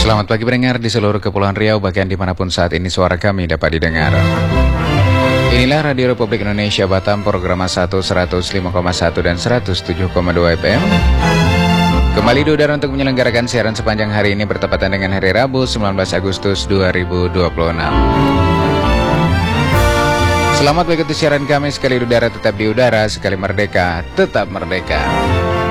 Selamat pagi pendengar di seluruh Kepulauan Riau, bahkan dimanapun saat ini suara kami dapat didengar. Inilah Radio Republik Indonesia Batam, program 105,1 dan 107,2 FM. Kembali di udara untuk menyelenggarakan siaran sepanjang hari ini bertepatan dengan hari Rabu 19 Agustus 2026. Selamat mengikuti siaran kami, sekali udara tetap di udara, sekali merdeka tetap merdeka.